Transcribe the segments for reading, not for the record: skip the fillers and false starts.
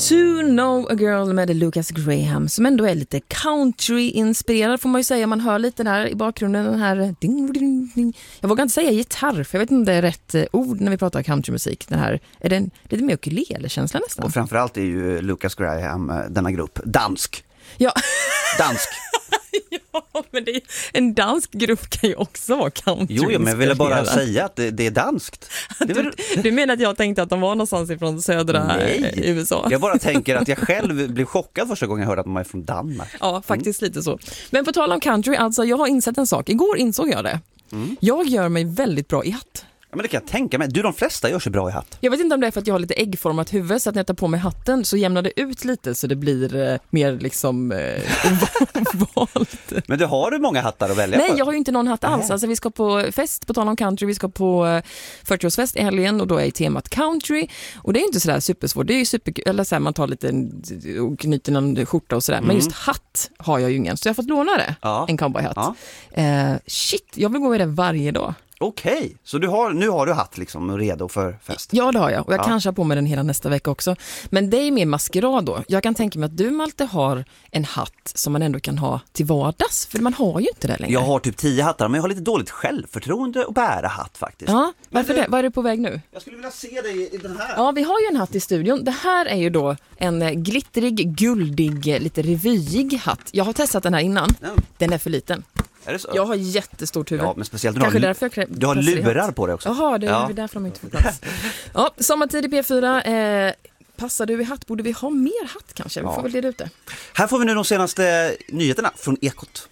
To Know a Girl med Lucas Graham som ändå är lite country-inspirerad får man ju säga. Man hör lite där i bakgrunden den här ding, ding, ding. Jag vågar inte säga gitarr för jag vet inte om det är rätt ord när vi pratar countrymusik. Den här, är det lite mer ukulele-känsla nästan? Och framförallt är ju Lucas Graham, denna grupp, dansk. Ja. Dansk. Ja, men det är, en dansk grupp kan ju också vara country. Jo, men jag ville bara säga att det är danskt. Du menar att jag tänkte att de var någonstans ifrån södra USA? Jag bara tänker att jag själv blev chockad första gången jag hörde att de är från Danmark. Ja, faktiskt lite så. Men på tal om country, alltså jag har insett en sak. Igår insåg jag det. Jag gör mig väldigt bra i hatt. Ja, men det kan jag tänka mig. De flesta gör sig bra i hatt. Jag vet inte om det är för att jag har lite äggformat huvud så att när jag tar på mig hatten så jämnar det ut lite så det blir mer liksom valt. Men du har många hattar att välja på? Nej, jag har ju inte någon hatt alls. Alltså vi ska på fest, på tal om country, vi ska på 40-årsfest i helgen och då är i temat country. Och det är inte sådär supersvårt. Det är ju superkul, eller så här, man tar lite och knyter någon skjorta och sådär. Men just hatt har jag ju ingen, så jag har fått låna det. Ja. En cowboyhatt. Ja. Shit, jag vill gå i det varje dag. Okej, så nu har du hatt liksom redo för fest? Ja, det har jag. Och jag kanske har på mig den hela nästa vecka också. Men det är mer maskerad då. Jag kan tänka mig att du, Malte, har en hatt som man ändå kan ha till vardags. För man har ju inte det längre. Jag har typ 10 hattar, men jag har lite dåligt självförtroende att bära hatt faktiskt. Ja, varför det? Vad är du på väg nu? Jag skulle vilja se dig i den här. Ja, vi har ju en hatt i studion. Det här är ju då en glittrig, guldig, lite revyig hatt. Jag har testat den här innan. Den är för liten. Är det så? Jag har jättestort huvud. Ja, men speciellt du har lurar på dig också. Jaha, det är därför de inte får plats. Ja, sommartid i P4. Passar du i hatt? Borde vi ha mer hatt kanske? Vi får väl det ute. Här får vi nu de senaste nyheterna från Ekot.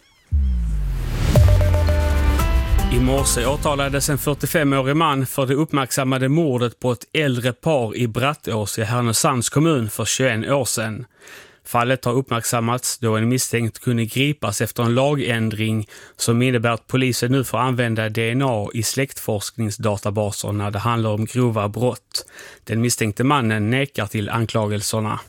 I morse åtalades en 45-årig man för det uppmärksammade mordet på ett äldre par i Brattås i Härnösands kommun för 21 år sedan. Fallet har uppmärksammats då en misstänkt kunde gripas efter en lagändring som innebär att polisen nu får använda DNA i släktforskningsdatabaser när det handlar om grova brott. Den misstänkte mannen nekar till anklagelserna.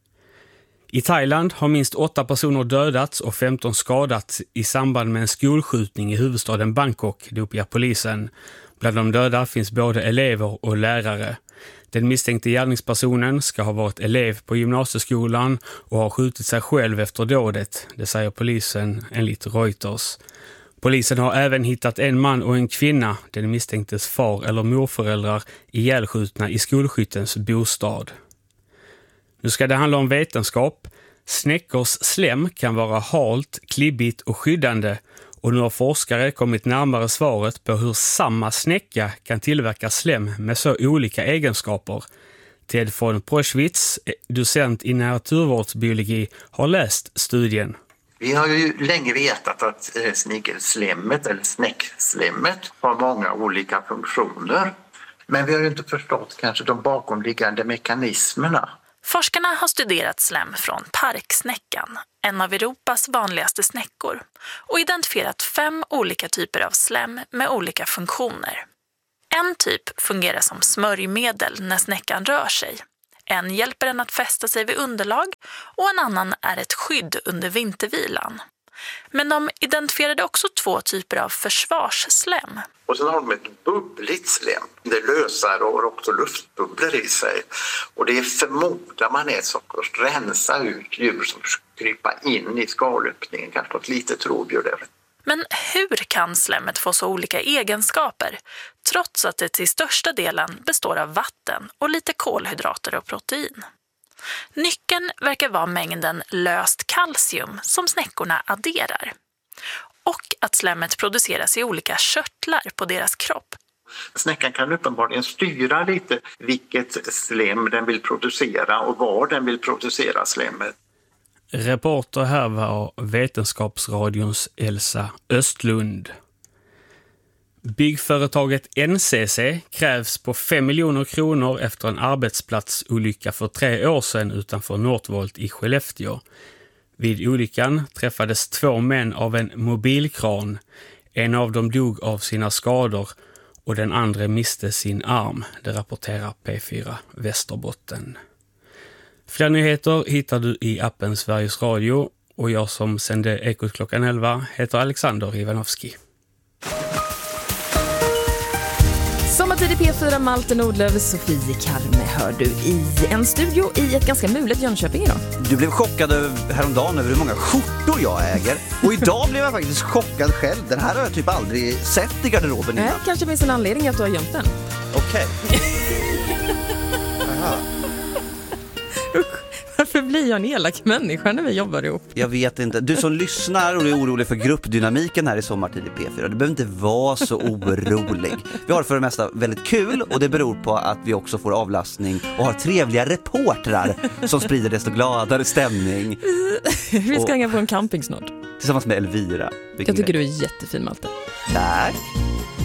I Thailand har minst 8 personer dödats och 15 skadats i samband med en skolskjutning i huvudstaden Bangkok, det uppger polisen. Bland de döda finns både elever och lärare. Den misstänkte gärningspersonen ska ha varit elev på gymnasieskolan och har skjutit sig själv efter dådet, det säger polisen enligt Reuters. Polisen har även hittat en man och en kvinna, den misstänktes far eller morföräldrar, ihjälskjutna i skolskyttens bostad. Nu ska det handla om vetenskap. Snäckors slem kan vara halt, klibbigt och skyddande. Och nu har forskare kommit närmare svaret på hur samma snäcka kan tillverka slem med så olika egenskaper. Ted von Proschwitz, docent i naturvårdsbiologi, har läst studien. Vi har ju länge vetat att snigelslemmet eller snäckslemmet har många olika funktioner. Men vi har ju inte förstått kanske de bakomliggande mekanismerna. Forskarna har studerat slem från parksnäckan, en av Europas vanligaste snäckor, och identifierat 5 olika typer av slem med olika funktioner. En typ fungerar som smörjmedel när snäckan rör sig. En hjälper den att fästa sig vid underlag och en annan är ett skydd under vintervilan. Men de identifierade också 2 typer av försvarsslem. Och sen har de ett bubbligt slem. Det lösar och också luftbubblor i sig. Och det förmodar man är ett sorts rensa ut djur som krypa in i skalöppningen, kanske ett litet rovdjur där. Men hur kan slemmet få så olika egenskaper, trots att det till största delen består av vatten och lite kolhydrater och protein? Nyckeln verkar vara mängden löst kalcium som snäckorna adderar. Och att slemmet produceras i olika körtlar på deras kropp. Snäckan kan uppenbarligen styra lite vilket slem den vill producera och var den vill producera slemmet. Reporter här var Vetenskapsradions Elsa Östlund. Byggföretaget NCC krävs på 5 miljoner kronor efter en arbetsplatsolycka för 3 år sedan utanför Northvolt i Skellefteå. Vid olyckan träffades 2 män av en mobilkran. En av dem dog av sina skador och den andra miste sin arm, det rapporterar P4 Västerbotten. Fler nyheter hittar du i appen Sveriges Radio och jag som sände Ekot klockan 11 heter Alexander Ivanovski. Sommartid Sommartid i P4, Malte Nordlöf, Sofie Karme hör du i en studio i ett ganska mulet Jönköping idag. Du blev chockad häromdagen över hur många skjortor jag äger. Och idag blev jag faktiskt chockad själv. Den här har jag typ aldrig sett i garderoben innan. Kanske finns en anledning att du har gömt den. Okej. Varför blir jag en elak människa när vi jobbar ihop? Jag vet inte. Du som lyssnar och är orolig för gruppdynamiken här i Sommartid i P4, du behöver inte vara så orolig. Vi har för det mesta väldigt kul och det beror på att vi också får avlastning och har trevliga reportrar som sprider desto gladare stämning. Vi ska hänga på en camping snart. Tillsammans med Elvira. Jag tycker du är jättefin, Malte. Tack.